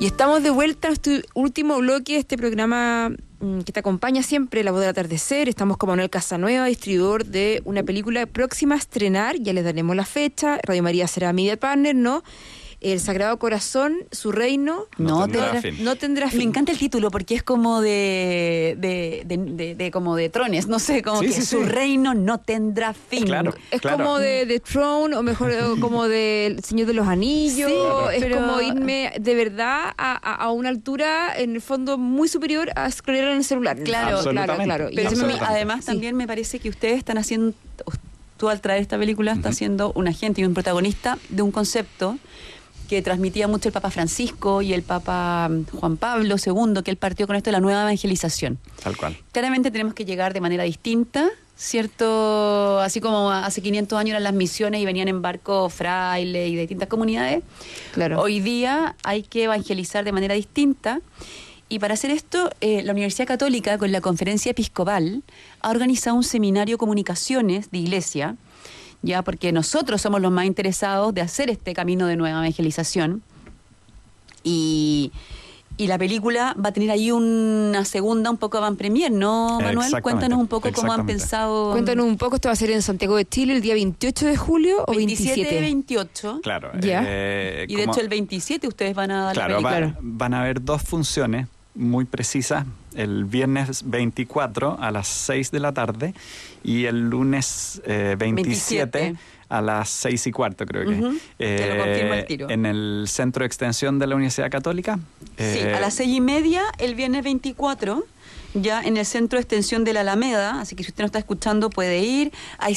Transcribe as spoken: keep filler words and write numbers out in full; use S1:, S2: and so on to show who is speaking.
S1: Y estamos de vuelta a este último bloque de este programa mmm, que te acompaña siempre, La Voz del Atardecer. Estamos con Manuel Casanueva, distribuidor de una película próxima a estrenar. Ya les daremos la fecha. Radio María será media partner, ¿no? El Sagrado Corazón, su reino,
S2: no,
S1: no,
S2: tendrá,
S1: tendrá,
S2: fin.
S1: no tendrá fin.
S3: Me encanta el título porque es como de de, de, de, de como de Trones, no sé, como
S2: sí,
S3: que
S2: sí,
S3: su
S2: sí.
S3: reino no tendrá fin.
S2: Claro,
S1: es
S2: claro.
S1: como de The Throne, o mejor como de El Señor de los Anillos.
S3: Sí,
S1: es
S3: pero...
S1: como irme de verdad a, a, a una altura, en el fondo, muy superior a scrollear en el celular.
S3: Claro,
S1: claro, claro.
S3: Pero
S1: Absolutamente.
S3: además sí. También me parece que ustedes están haciendo, tú al traer esta película, uh-huh. estás siendo un agente y un protagonista de un concepto que transmitía mucho el Papa Francisco y el Papa Juan Pablo segundo, que él partió con esto de la nueva evangelización.
S2: Tal cual.
S3: Claramente tenemos que llegar de manera distinta, ¿cierto? Así como hace quinientos años eran las misiones y venían en barco frailes y de distintas comunidades.
S1: Claro.
S3: Hoy día hay que evangelizar de manera distinta. Y para hacer esto, eh, la Universidad Católica, con la Conferencia Episcopal, ha organizado un seminario de comunicaciones de iglesia, ya porque nosotros somos los más interesados de hacer este camino de nueva evangelización. Y, y la película va a tener ahí una segunda, un poco avant premier, ¿no, Manuel? Cuéntanos un poco cómo han pensado.
S1: Cuéntanos un poco, esto va a ser en Santiago de Chile el día veintiocho de julio o
S3: veintisiete.
S1: veintisiete.
S3: veintiocho.
S2: Claro.
S1: ¿Ya?
S2: Eh,
S3: y de
S2: como...
S3: hecho el veintisiete ustedes van a dar
S2: claro,
S3: la película.
S2: Va, van a haber dos funciones muy precisas, el viernes veinticuatro a las seis de la tarde y el lunes eh, veintisiete, veintisiete a las seis y cuarto, creo que.
S3: Uh-huh.
S2: Eh,
S3: Te lo confirmo al tiro.
S2: En el Centro de Extensión de la Universidad Católica.
S3: Sí,
S2: eh,
S3: a las seis y media el viernes veinticuatro, ya en el Centro de Extensión de la Alameda, así que si usted no está escuchando puede ir. Hay